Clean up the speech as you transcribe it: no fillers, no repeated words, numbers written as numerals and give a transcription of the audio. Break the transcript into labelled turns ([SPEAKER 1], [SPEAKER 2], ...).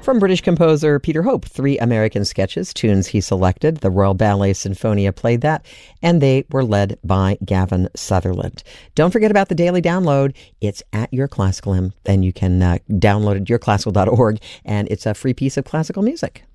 [SPEAKER 1] From British composer Peter Hope, 3 American sketches, tunes he selected. The Royal Ballet Sinfonia played that, and they were led by Gavin Sutherland. Don't forget about the daily download. It's at Your Classical, and you can download it at yourclassical.org, and it's a free piece of classical music.